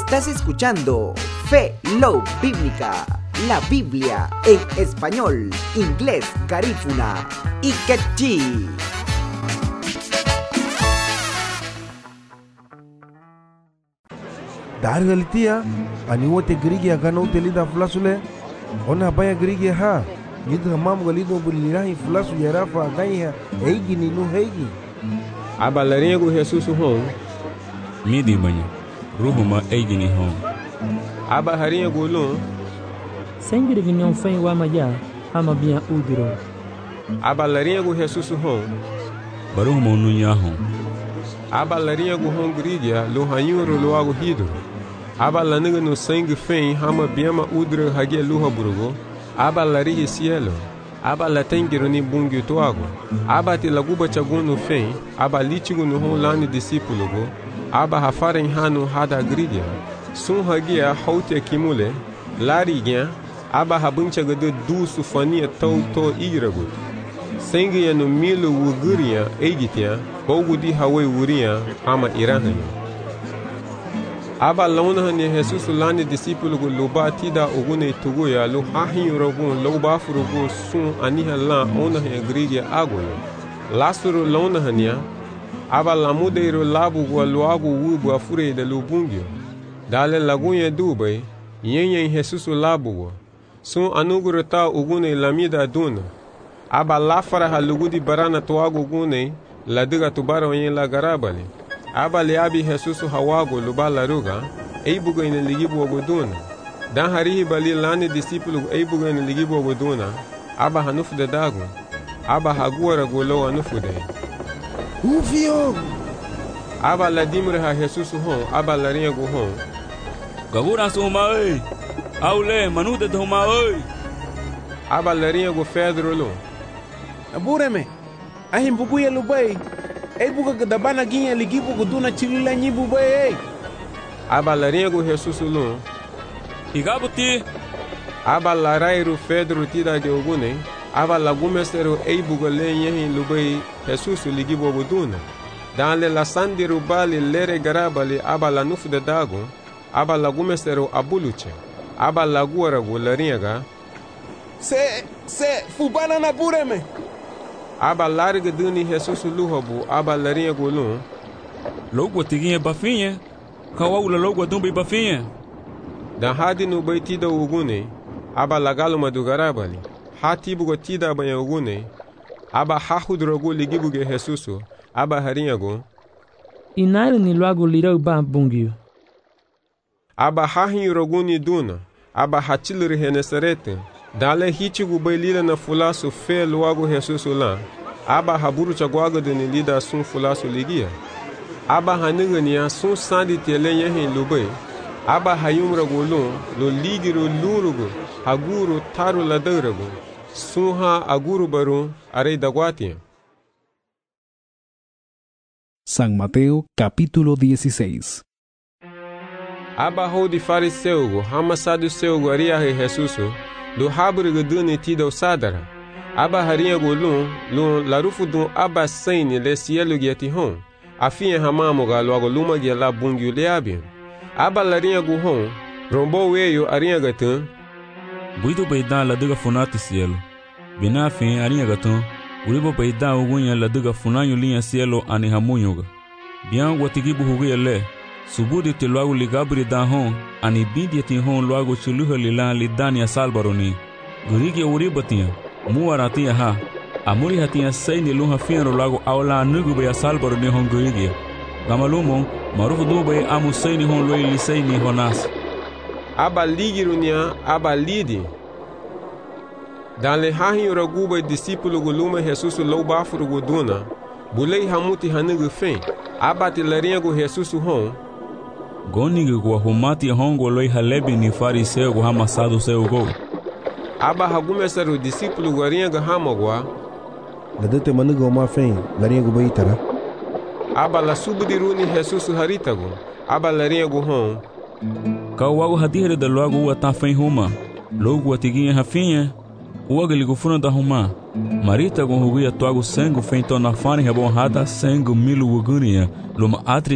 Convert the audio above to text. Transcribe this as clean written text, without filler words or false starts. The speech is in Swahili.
Estás escuchando Fe Love Bíblica, la Biblia en español, inglés, garífuna y quechí. Dar galitia, ani wote grigi agana utelida flasule, ona baya grigi ha. Yidha mam galido bulirahi flasu yarafa aganya eigi ninu heigi. Abalaringo Jesus hon. Midi banha, ruhuma eigi ni hon. Abaharingo lon. Sengri vinham fém o amanhã, amabia udiro. Abalaringo Jesus hon. Baruhuma nunya hon. Abalaringo hon grigia lo hanyuro lo ago hidro. Abalaniga no sangue fém hama biama udro hagia luha burugo. Abalari cielo. Abalatengiro ni bungi toago. Abati laguba chaguno fém. Abalitigo no hon lani discípulo go. Aba hafaren hanu hada grigia. Sun hagia haute kimule. Larigia. Aba habuncha gado du sufania tau to iragut. Sangue ya no milo wuguria eigitia. Bogudi hawe wuria ama irahanya. Aba launahani Jesus lani discípulo go loba tida ogune tuguya lo hahin rogun loba furugo sun aniha la onahe grigia agoyo. Lasuro launahania. Aba lamudeiro labu go loago wubu afure de lubungio. Dale lagunha dubai, yenha Jesus labu go. Sun anugurata ogune lamida duna. Aba lafara halugudi barana toago gune la diga tubara yen la garabali. Aba leabi Jesus hawago lubala ruga, eibuga ina ligibu oguduna. Dan harihi bali lani discípulo eibuga ina ligibu oguduna. Aba hanufu de dago. Aba haguara golo anufu de. Ufio! Aba la dimre ha Jesus hon, aba la ringo hon. Gabura suma oi. Aule manude dhuma oi. Aba la ringo Pedro lo. Abureme. Ahim bubuya lubai. Ei buga gadabana ginha ligibu guduna chilila nyibu bai. Aba la ringo Jesus lo. Igabuti. Aba la rairu Pedro tida de ogune. Aba la gumestero ei buga le yehin lubai Jesus ligibu guduna. Dan le la sandiru bali lere garabali aba la nufu de dago. Aba la gumestero abuluche. Aba la guara go la ringa. Se fubana na bureme. Aba larga duni Jesus luhabu aba la ringa go lun. Logo tiguinha bafinha. Kawaula logo dumbi bafinha. Dan hadi no baitida ogune. Aba la galuma do garabali. Hati bugo tida banha ogune. Aba hahudrogo ligibuge Jesus. Aba harinha go. Inairo ni logo lirau ba bungio. Aba hahin roguni duna. Aba hatilur henesarete. Dale hitigu bailila na fulasu fe logo Jesus lá. Aba haburu chaguaga de lida sun fulasu ligia. Aba haniga ni sun sandi telenye hin lubai. Aba hayumra golun lo ligiro lurugo. Haguru taru ladarago. Sunha aguru baru arei daguatia. San Mateo capítulo 16. Aba hodi fariseugo, hama saduceugo aria he Jesuso, do haburigo duni tida o sadara. Aba harinha golun, lun larufu dun aba saini le cielo giatihon, afinha hamamoga logo luma gia la bungiu leabian. Aba larinha guhon, rombo weio arinha gatun. Buido beidan la diga funati cielo. Bina fin arinha gatun. Uribo beidan ugunya la diga funanyo linha cielo ani hamunyoga. Bian watigibu huguya le. Subudi te loago ligabri da hon, ani bidi ti hon loago chuluha lilan lidania salbaroni. Gurigi uribatia, muaratia ha. Amuri hatia saini luha fienro loago aula nugu baya salbaroni hon gurigi. Gamalumo, marufu dube amu saini hon loi lisaini honas. Aba ligirunia, aba lidi. Dan le hahin raguba discípulo guluma Jesus louba furugo duna. Bulei hamuti hanugu fen. Aba te laringo Jesus hon. Gonigi go humati hongo loi halebi ni fariseu go hamasado seu go. Aba hagumesaru discípulo garinga hamagwa. Ladete manuga oma fen, laringo baitara. Aba la subudiruni Jesus haritago. Aba laringo hon. Kawago hadire da logo wata fen huma. Logo atiguinha hafinha. Uagali go funa da huma. Marita go huguia toago sangue fen to na fane rebon hada sangue milu ugunia. Luma atri